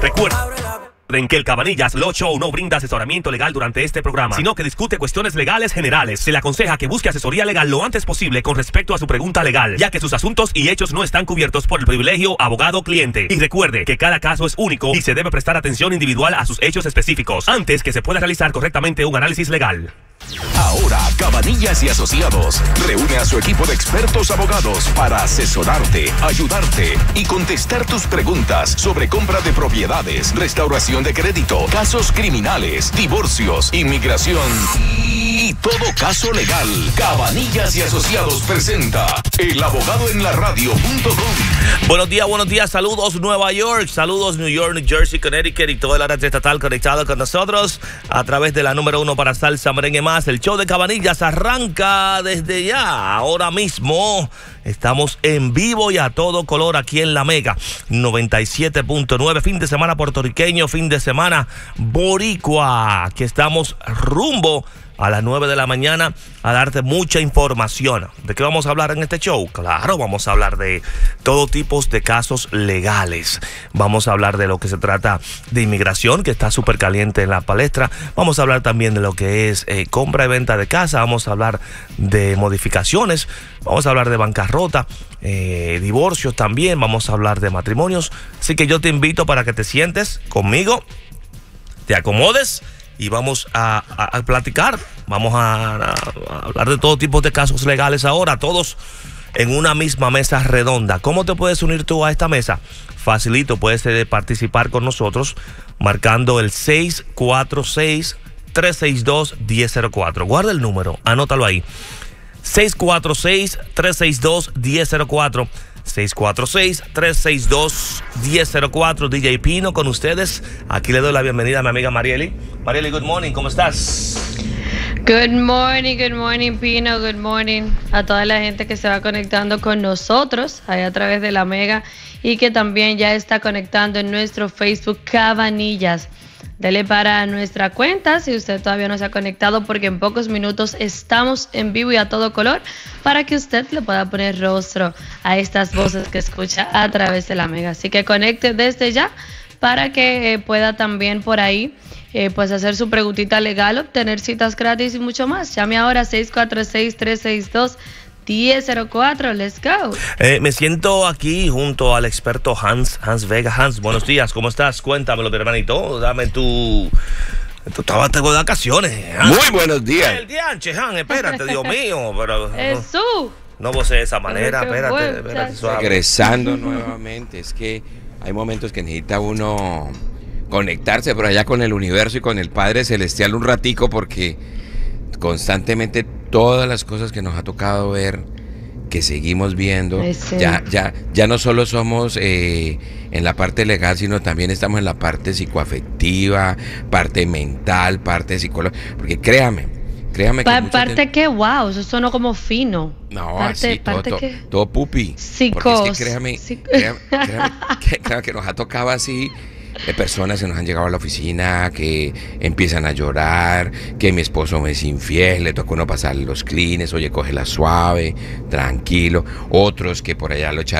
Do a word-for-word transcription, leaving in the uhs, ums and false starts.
Recuerden que el Cabanillas Law Show no brinda asesoramiento legal durante este programa, sino que discute cuestiones legales generales. Se le aconseja que busque asesoría legal lo antes posible con respecto a su pregunta legal, ya que sus asuntos y hechos no están cubiertos por el privilegio abogado-cliente. Y recuerde que cada caso es único y se debe prestar atención individual a sus hechos específicos antes que se pueda realizar correctamente un análisis legal. Ahora, Cabanillas y Asociados reúne a su equipo de expertos abogados para asesorarte, ayudarte y contestar tus preguntas sobre compra de propiedades, restauración de crédito, casos criminales, divorcios, inmigración y todo caso legal. Cabanillas y Asociados presenta El Abogado en la Radio punto com. Buenos días, buenos días, saludos Nueva York, saludos New York, New Jersey, Connecticut y toda el área estatal conectado con nosotros a través de la número uno para salsa, merengue más. El show de Cabanillas arranca desde ya, ahora mismo. Estamos en vivo y a todo color aquí en La Mega noventa y siete punto nueve. Fin de semana puertorriqueño, fin de semana boricua. Aquí estamos rumbo a las nueve de la mañana a darte mucha información. ¿De qué vamos a hablar en este show? Claro, vamos a hablar de todo tipo de casos legales. Vamos a hablar de lo que se trata de inmigración, que está súper caliente en la palestra. Vamos a hablar también de lo que es eh, compra y venta de casa. Vamos a hablar de modificaciones. Vamos a hablar de bancarrota, eh, divorcios también. Vamos a hablar de matrimonios. Así que yo te invito para que te sientes conmigo, te acomodes y vamos a, a, a platicar. Vamos a, a, a hablar de todo tipo de casos legales ahora, todos en una misma mesa redonda. ¿Cómo te puedes unir tú a esta mesa? Facilito, puedes eh, participar con nosotros marcando el seis cuatro seis, tres seis dos, uno cero cero cuatro. Guarda el número, anótalo ahí. seis cuatro seis, tres seis dos, uno cero cero cuatro. seis cuatro seis, tres seis dos, uno cero cero cuatro. D J Pino con ustedes. Aquí le doy la bienvenida a mi amiga Marieli. Marieli, good morning, ¿cómo estás? Good morning, good morning, Pino, good morning a toda la gente que se va conectando con nosotros ahí a través de La Mega y que también ya está conectando en nuestro Facebook Cabanillas. Dele para nuestra cuenta si usted todavía no se ha conectado, porque en pocos minutos estamos en vivo y a todo color para que usted le pueda poner rostro a estas voces que escucha a través de La Mega. Así que conecte desde ya para que eh, pueda también por ahí eh, pues hacer su preguntita legal, obtener citas gratis y mucho más. Llame ahora seis cuatro seis, tres seis dos, uno cero cero cuatro. Let's go. Eh, me siento aquí junto al experto Hans, Hans Vega. Hans, buenos días, ¿cómo estás? Cuéntamelo, mi hermanito. Dame tu... Tú estabas de vacaciones, Hans. Muy buenos días. El dianche, Hans, espérate, Dios mío. Pero, Jesús. No, no vos de esa manera, espérate, bueno, espérate. suave. Regresando nuevamente, es que hay momentos que necesita uno conectarse por allá con el universo y con el Padre Celestial un ratico, porque constantemente todas las cosas que nos ha tocado ver, que seguimos viendo, sí. ya, ya, ya no solo somos eh, en la parte legal, sino también estamos en la parte psicoafectiva, parte mental, parte psicológica, porque créame, créame Pa- que parte te... que wow, eso suena como fino. No, parte, así, todo, parte todo, que... todo pupi. Psicos. Porque es que créame, Psic- créame, créame, que, créame que nos ha tocado así, de personas que nos han llegado a la oficina, que empiezan a llorar, que mi esposo me es infiel, le toca uno pasar los clines, oye, cógela suave, tranquilo. Otros que por allá lo echaron